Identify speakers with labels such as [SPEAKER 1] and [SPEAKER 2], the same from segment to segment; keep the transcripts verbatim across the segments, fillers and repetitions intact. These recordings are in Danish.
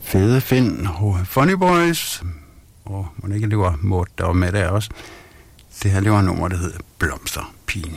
[SPEAKER 1] Fede Finn og Funny Boys, og må ikke det var Maud, der var med der også. Det her, det var et nummer, der hedder Blomsterpigen.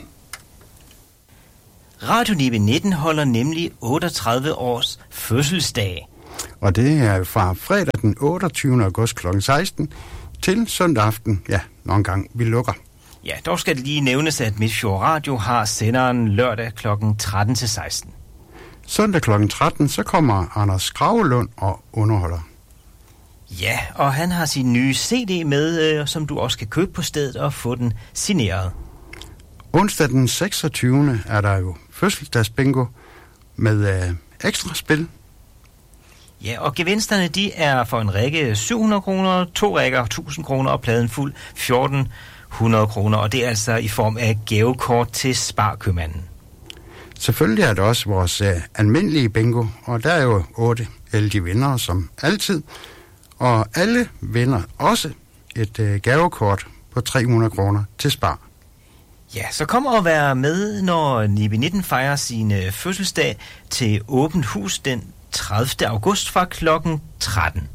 [SPEAKER 2] Radio Nibe nitten holder nemlig otteogtredive års fødselsdag.
[SPEAKER 1] Og det er fra fredag den otteogtyvende august klokken seksten til søndag aften, ja, nogle gange vi lukker.
[SPEAKER 2] Ja, dog skal det lige nævnes, at Midtfjord Radio har senderen lørdag klokken tretten til seksten.
[SPEAKER 1] Søndag klokken tretten, så kommer Anders Gravelund og underholder.
[SPEAKER 2] Ja, og han har sin nye C D med, øh, som du også kan købe på stedet og få den signeret.
[SPEAKER 1] Onsdag den seksogtyvende er der jo fødselsdagsbingo med øh, ekstra spil.
[SPEAKER 2] Ja, og gevinsterne de er for en række syv hundrede kroner, to rækker tusind kroner og pladen fuld fjorten hundrede kroner. Og det er altså i form af gavekort til Sparkøbmanden.
[SPEAKER 1] Selvfølgelig er det også vores øh, almindelige bingo, og der er jo otte heldige vindere som altid. Og alle vinder også et øh, gavekort på tre hundrede kroner til Spar.
[SPEAKER 2] Ja, så kom og vær med, når Nibe nitten fejrer sin øh, fødselsdag til åbent hus den tredivte august fra klokken tretten.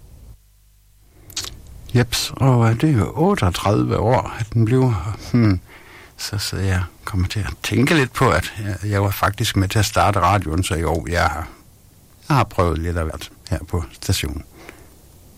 [SPEAKER 1] Jeps, og det er jo otteogtredive år, at den blev. Hmm. Så, så jeg kommer til at tænke lidt på, at jeg, jeg var faktisk med til at starte radioen, så i år jeg har, jeg har prøvet lidt af hvert her på stationen.